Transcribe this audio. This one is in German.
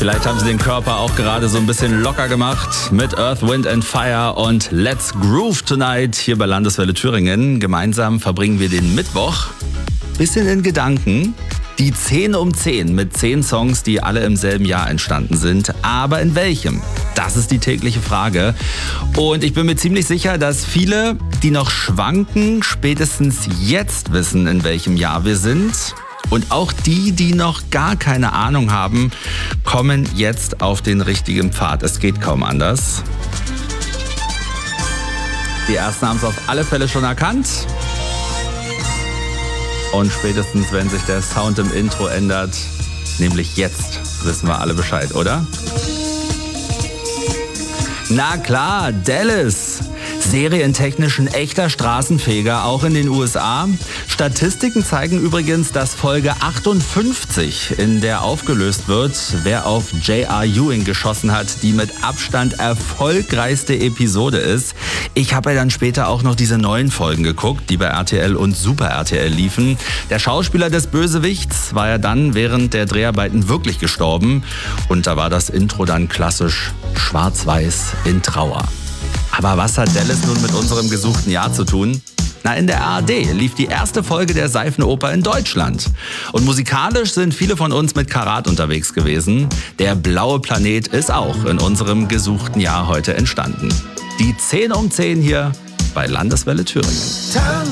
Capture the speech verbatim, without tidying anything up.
Vielleicht haben Sie den Körper auch gerade so ein bisschen locker gemacht mit Earth, Wind and Fire und Let's Groove Tonight hier bei Landeswelle Thüringen. Gemeinsam verbringen wir den Mittwoch bisschen in Gedanken. Die zehn um zehn mit zehn Songs, die alle im selben Jahr entstanden sind. Aber in welchem? Das ist die tägliche Frage. Und ich bin mir ziemlich sicher, dass viele, die noch schwanken, spätestens jetzt wissen, in welchem Jahr wir sind. Und auch die, die noch gar keine Ahnung haben, kommen jetzt auf den richtigen Pfad. Es geht kaum anders. Die Ersten haben es auf alle Fälle schon erkannt. Und spätestens, wenn sich der Sound im Intro ändert, nämlich jetzt, wissen wir alle Bescheid, oder? Na klar, Dallas. Serientechnisch ein echter Straßenfeger, auch in den U S A. Statistiken zeigen übrigens, dass Folge achtundfünfzig, in der aufgelöst wird, wer auf J R. Ewing geschossen hat, die mit Abstand erfolgreichste Episode ist. Ich habe ja dann später auch noch diese neuen Folgen geguckt, die bei R T L und Super R T L liefen. Der Schauspieler des Bösewichts war ja dann während der Dreharbeiten wirklich gestorben. Und da war das Intro dann klassisch schwarz-weiß in Trauer. Aber was hat Dallas nun mit unserem gesuchten Jahr zu tun? Na, in der A R D lief die erste Folge der Seifenoper in Deutschland. Und musikalisch sind viele von uns mit Karat unterwegs gewesen. Der blaue Planet ist auch in unserem gesuchten Jahr heute entstanden. Die zehn um zehn hier bei Landeswelle Thüringen.